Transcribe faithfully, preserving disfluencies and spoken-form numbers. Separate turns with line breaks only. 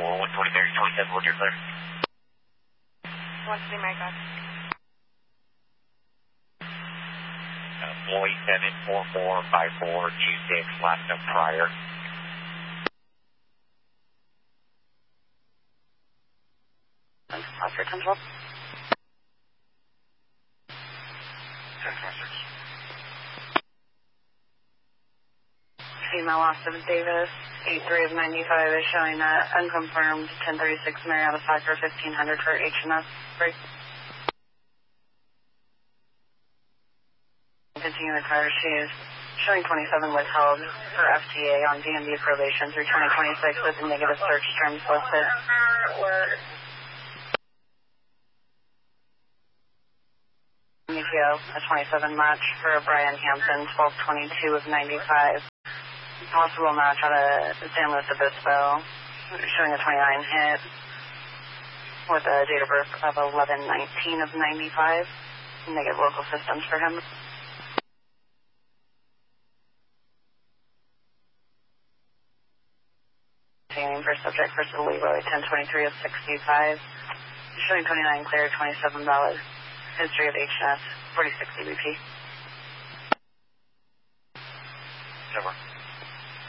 four one twenty Mary twenty-seven, hold your clear.
one twenty Mary, go.
Boy seven four four five four two six, last of prior.
Oscar ten twelve.
ten twenty-six.
Female Austin Davis, eight three of ninety-five is showing that unconfirmed ten thirty-six Marietta Factor fifteen hundred for H and S break. Continue the car, she is showing twenty-seven withheld for F T A on D M V probation through twenty twenty-six with the negative search terms listed. E T O, a twenty-seven match for Brian Hampton, twelve twenty-two of ninety-five. Possible match out of San Luis Obispo, showing a twenty-nine hit with a date of birth of eleven nineteen of ninety-five. Negative local systems for him. Continuing for subject versus Leroy, ten twenty-three of sixty-five. Showing twenty-nine clear, twenty-seven valid. History of H and S, forty-six C B P.
Over.